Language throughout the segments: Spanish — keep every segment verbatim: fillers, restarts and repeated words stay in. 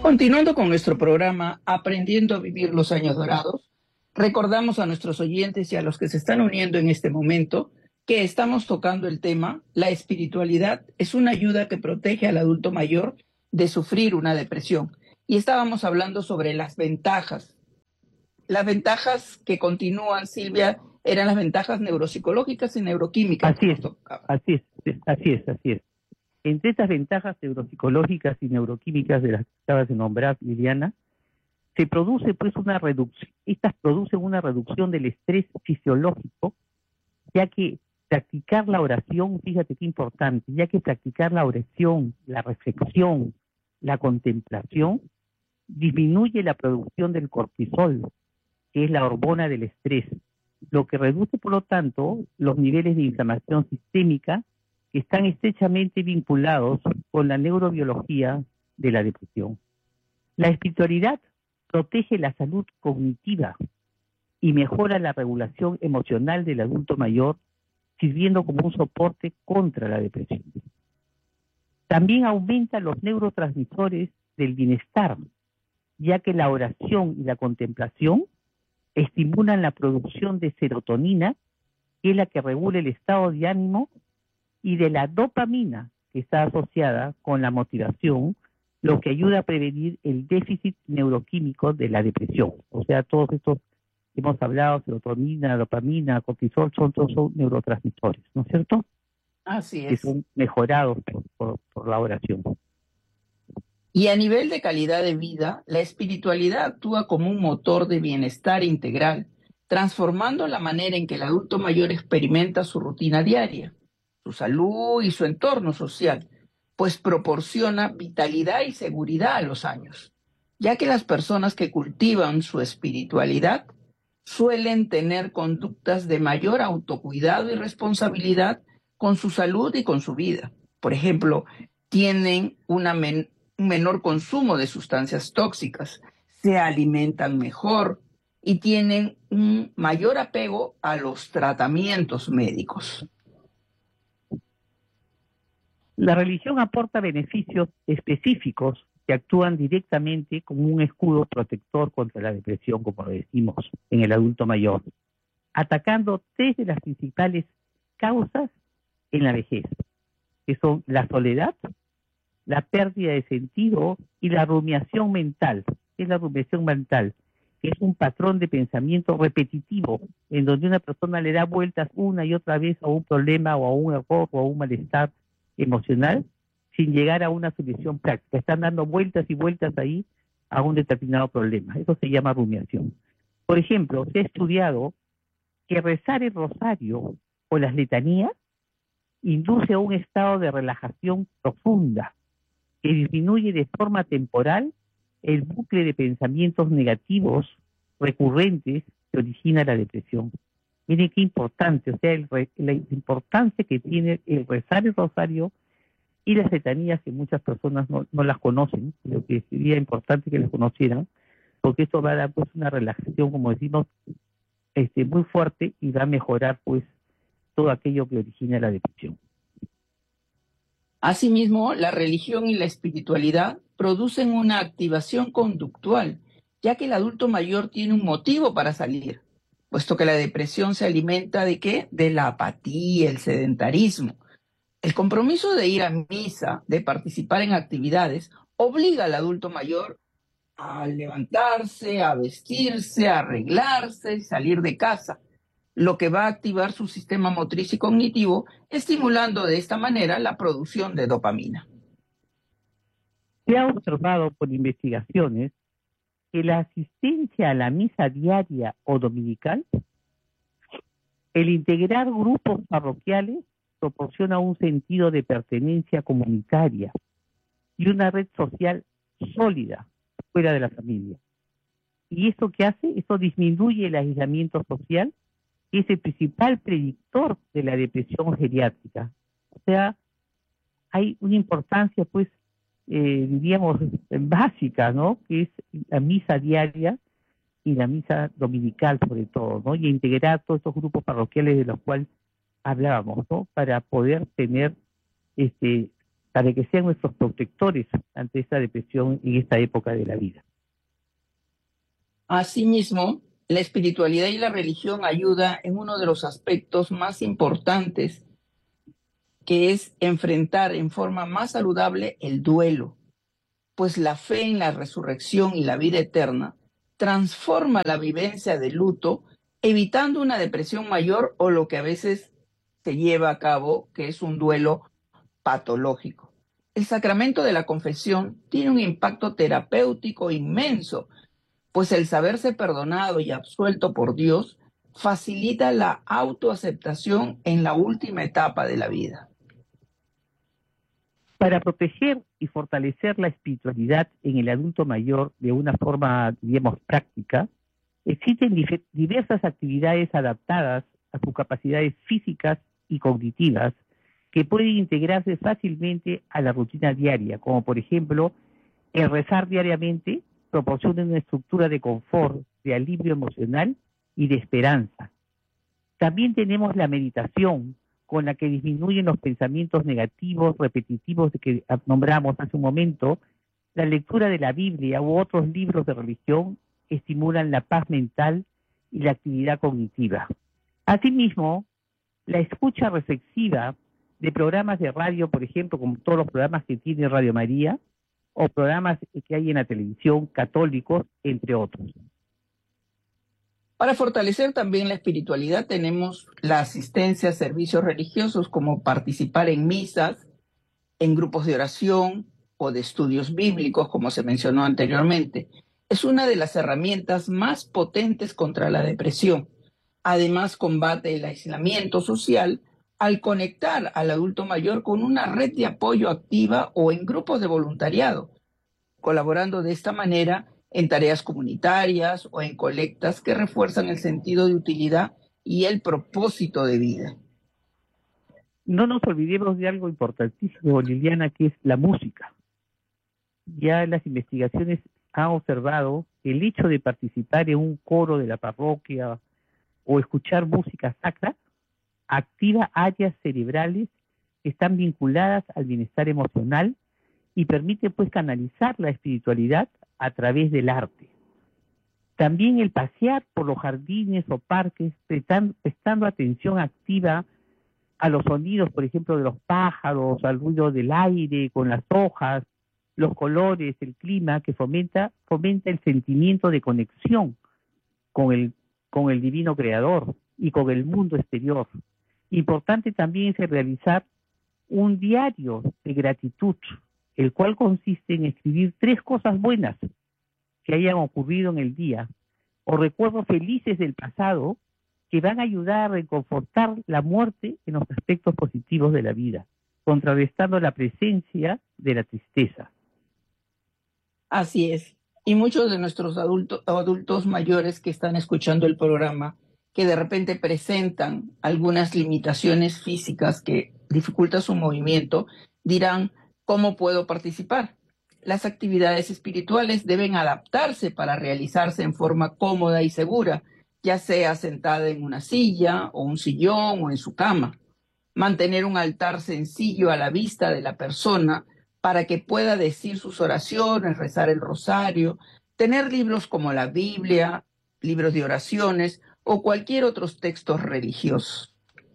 Continuando con nuestro programa Aprendiendo a Vivir los Años Dorados, recordamos a nuestros oyentes y a los que se están uniendo en este momento que estamos tocando el tema: la espiritualidad es una ayuda que protege al adulto mayor de sufrir una depresión. Y estábamos hablando sobre las ventajas. Las ventajas que continúan, Silvia, eran las ventajas neuropsicológicas y neuroquímicas Así que es, nos tocaban. así es, así es, así es. Entre estas ventajas neuropsicológicas y neuroquímicas de las que acabas de nombrar, Liliana, se produce pues una reducción, estas producen una reducción del estrés fisiológico, ya que practicar la oración, fíjate qué importante, ya que practicar la oración, la reflexión, la contemplación, disminuye la producción del cortisol, que es la hormona del estrés, lo que reduce, por lo tanto, los niveles de inflamación sistémica que están estrechamente vinculados con la neurobiología de la depresión. La espiritualidad protege la salud cognitiva y mejora la regulación emocional del adulto mayor, sirviendo como un soporte contra la depresión. También aumenta los neurotransmisores del bienestar, ya que la oración y la contemplación estimulan la producción de serotonina, que es la que regula el estado de ánimo, y de la dopamina, que está asociada con la motivación, lo que ayuda a prevenir el déficit neuroquímico de la depresión. O sea, todos estos que hemos hablado, serotonina, dopamina, cortisol, son todos son neurotransmisores, ¿no es cierto? Así Que es. son mejorados por, por, por la oración. Y a nivel de calidad de vida, la espiritualidad actúa como un motor de bienestar integral, transformando la manera en que el adulto mayor experimenta su rutina diaria, su salud y su entorno social, pues proporciona vitalidad y seguridad a los años, ya que las personas que cultivan su espiritualidad suelen tener conductas de mayor autocuidado y responsabilidad con su salud y con su vida. Por ejemplo, tienen una men- un menor consumo de sustancias tóxicas, se alimentan mejor y tienen un mayor apego a los tratamientos médicos. La religión aporta beneficios específicos que actúan directamente como un escudo protector contra la depresión, como lo decimos, en el adulto mayor, atacando tres de las principales causas en la vejez, que son la soledad, la pérdida de sentido y la rumiación mental. ¿Qué es la rumiación mental? Que es un patrón de pensamiento repetitivo, en donde una persona le da vueltas una y otra vez a un problema o a un error o a un malestar emocional sin llegar a una solución práctica. Están dando vueltas y vueltas ahí a un determinado problema. Eso se llama rumiación. Por ejemplo, se ha estudiado que rezar el rosario o las letanías induce a un estado de relajación profunda que disminuye de forma temporal el bucle de pensamientos negativos recurrentes que origina la depresión. Miren qué importante, o sea, el, la importancia que tiene el rezar el rosario y las letanías, que muchas personas no, no las conocen, lo que sería importante que las conocieran, porque esto va a dar pues una relajación, como decimos, este, muy fuerte, y va a mejorar pues todo aquello que origina la depresión. Asimismo, la religión y la espiritualidad producen una activación conductual, ya que el adulto mayor tiene un motivo para salir, puesto que la depresión se alimenta ¿de qué? De la apatía, el sedentarismo. El compromiso de ir a misa, de participar en actividades, obliga al adulto mayor a levantarse, a vestirse, a arreglarse, salir de casa, lo que va a activar su sistema motriz y cognitivo, estimulando de esta manera la producción de dopamina. Se ha observado por investigaciones que la asistencia a la misa diaria o dominical, el integrar grupos parroquiales, proporciona un sentido de pertenencia comunitaria y una red social sólida fuera de la familia. ¿Y eso qué hace? Eso disminuye el aislamiento social, que es el principal predictor de la depresión geriátrica. O sea, hay una importancia, pues, eh, diríamos, básica, ¿no? Que es la misa diaria y la misa dominical, sobre todo, ¿no? Y integrar todos estos grupos parroquiales de los cuales hablábamos, ¿no? Para poder tener este para que sean nuestros protectores ante esta depresión en esta época de la vida. Asimismo, la espiritualidad y la religión ayuda en uno de los aspectos más importantes, que es enfrentar en forma más saludable el duelo, pues la fe en la resurrección y la vida eterna transforma la vivencia del luto, evitando una depresión mayor o lo que a veces se lleva a cabo, que es un duelo patológico. El sacramento de la confesión tiene un impacto terapéutico inmenso, pues el saberse perdonado y absuelto por Dios facilita la autoaceptación en la última etapa de la vida. Para proteger y fortalecer la espiritualidad en el adulto mayor de una forma, digamos, práctica, existen diversas actividades adaptadas a sus capacidades físicas y cognitivas que pueden integrarse fácilmente a la rutina diaria, como por ejemplo, el rezar diariamente proporciona una estructura de confort, de alivio emocional y de esperanza. También tenemos la meditación, con la que disminuyen los pensamientos negativos, repetitivos que nombramos hace un momento. La lectura de la Biblia u otros libros de religión estimulan la paz mental y la actividad cognitiva. Asimismo, la escucha reflexiva de programas de radio, por ejemplo, como todos los programas que tiene Radio María, o programas que hay en la televisión, católicos, entre otros. Para fortalecer también la espiritualidad tenemos la asistencia a servicios religiosos, como participar en misas, en grupos de oración o de estudios bíblicos, como se mencionó anteriormente. Es una de las herramientas más potentes contra la depresión. Además, combate el aislamiento social al conectar al adulto mayor con una red de apoyo activa o en grupos de voluntariado, colaborando de esta manera en tareas comunitarias o en colectas que refuerzan el sentido de utilidad y el propósito de vida. No nos olvidemos de algo importantísimo, Liliana, que es la música. Ya las investigaciones han observado que el hecho de participar en un coro de la parroquia o escuchar música sacra activa áreas cerebrales que están vinculadas al bienestar emocional y permite pues canalizar la espiritualidad a través del arte. También el pasear por los jardines o parques, prestando, prestando atención activa a los sonidos, por ejemplo, de los pájaros, al ruido del aire con las hojas, los colores, el clima, que fomenta, fomenta el sentimiento de conexión con el, con el divino creador y con el mundo exterior. Importante también es realizar un diario de gratitud, el cual consiste en escribir tres cosas buenas que hayan ocurrido en el día o recuerdos felices del pasado que van a ayudar a reconfortar la muerte en los aspectos positivos de la vida, contrarrestando la presencia de la tristeza. Así es. Y muchos de nuestros adultos, adultos mayores que están escuchando el programa, que de repente presentan algunas limitaciones físicas que dificultan su movimiento, dirán, ¿cómo puedo participar? Las actividades espirituales deben adaptarse para realizarse en forma cómoda y segura, ya sea sentada en una silla o un sillón o en su cama. Mantener un altar sencillo a la vista de la persona para que pueda decir sus oraciones, rezar el rosario, tener libros como la Biblia, libros de oraciones o cualquier otros textos religiosos.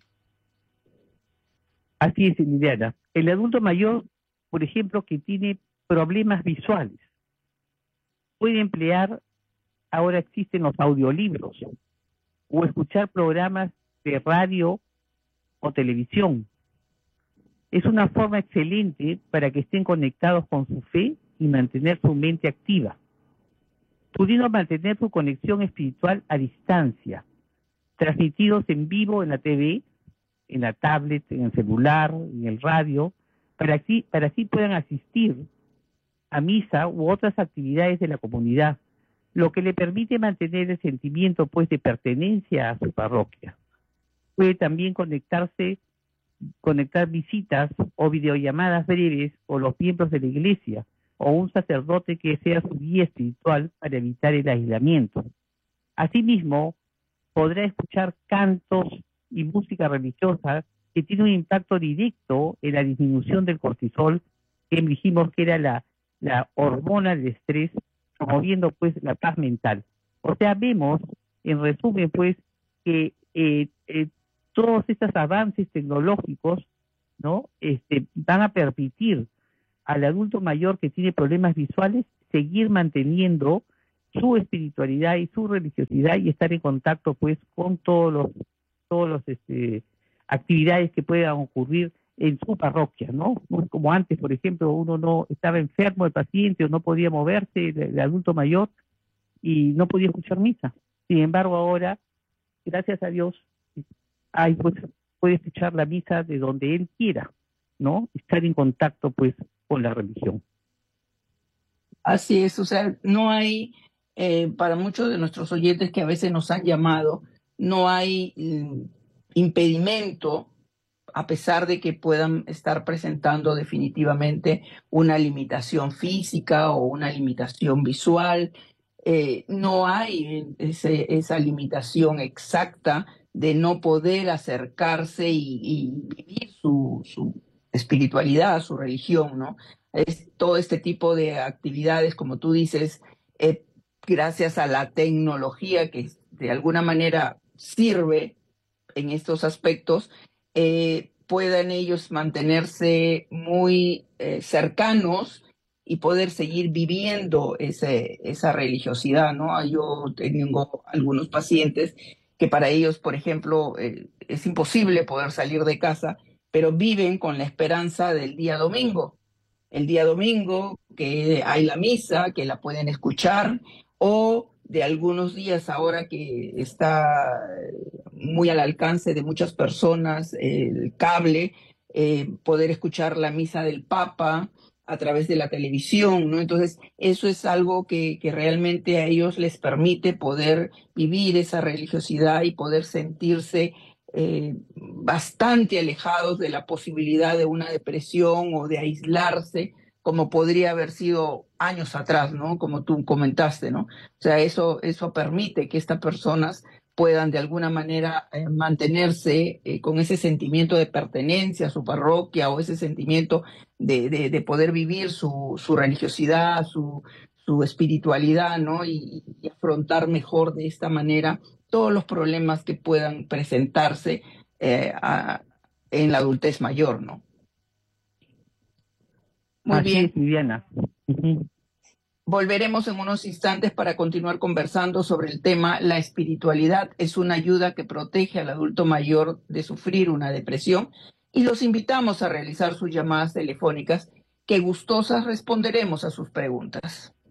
Así es, Liliana. El adulto mayor, por ejemplo, que tiene problemas visuales, puede emplear, ahora existen los audiolibros, o escuchar programas de radio o televisión. Es una forma excelente para que estén conectados con su fe y mantener su mente activa, pudiendo mantener su conexión espiritual a distancia, transmitidos en vivo en la T V, en la tablet, en el celular, en el radio, para así, para así puedan asistir a misa u otras actividades de la comunidad, lo que le permite mantener el sentimiento pues de pertenencia a su parroquia. Puede también conectarse, conectar visitas o videollamadas breves con los miembros de la iglesia o un sacerdote que sea su guía espiritual para evitar el aislamiento. Asimismo, podrá escuchar cantos y música religiosa que tiene un impacto directo en la disminución del cortisol, que dijimos que era la, la hormona del estrés, promoviendo pues la paz mental. O sea, vemos, en resumen, pues, que eh, eh, todos estos avances tecnológicos, ¿no? Este, van a permitir al adulto mayor que tiene problemas visuales seguir manteniendo su espiritualidad y su religiosidad y estar en contacto pues con todos los todos los este actividades que puedan ocurrir en su parroquia, ¿no? No es como antes, por ejemplo, uno no estaba enfermo el paciente o no podía moverse el, el adulto mayor y no podía escuchar misa. Sin embargo, ahora, gracias a Dios, hay pues puede escuchar la misa de donde él quiera, ¿no? Estar en contacto pues con la religión. Así es, o sea, no hay, eh, para muchos de nuestros oyentes que a veces nos han llamado, no hay mm, impedimento, a pesar de que puedan estar presentando definitivamente una limitación física o una limitación visual. Eh, no hay ese, esa limitación exacta de no poder acercarse y, y vivir su, su espiritualidad, su religión, ¿no? Es todo este tipo de actividades, como tú dices, eh, gracias a la tecnología que de alguna manera sirve en estos aspectos, eh, puedan ellos mantenerse muy eh, cercanos y poder seguir viviendo ese, esa religiosidad, ¿no? Yo tengo algunos pacientes que para ellos, por ejemplo, eh, es imposible poder salir de casa, pero viven con la esperanza del día domingo. El día domingo, que hay la misa, que la pueden escuchar, o de algunos días ahora que está muy al alcance de muchas personas, el cable, eh, poder escuchar la misa del Papa a través de la televisión, ¿no? Entonces, eso es algo que, que realmente a ellos les permite poder vivir esa religiosidad y poder sentirse eh, bastante alejados de la posibilidad de una depresión o de aislarse, como podría haber sido años atrás, ¿no? Como tú comentaste, ¿no? O sea, eso, eso permite que estas personas puedan de alguna manera eh, mantenerse eh, con ese sentimiento de pertenencia a su parroquia o ese sentimiento de, de, de poder vivir su, su religiosidad, su, su espiritualidad, ¿no? Y, y afrontar mejor de esta manera todos los problemas que puedan presentarse eh, a, en la adultez mayor, ¿no? Muy Así bien. es, Viviana. Uh-huh. Volveremos en unos instantes para continuar conversando sobre el tema La espiritualidad es una ayuda que protege al adulto mayor de sufrir una depresión y los invitamos a realizar sus llamadas telefónicas que gustosas responderemos a sus preguntas.